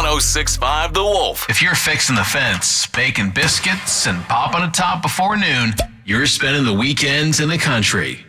1065 The Wolf. If you're fixing the fence, baking biscuits, and popping a top before noon, you're spending the weekends in the country.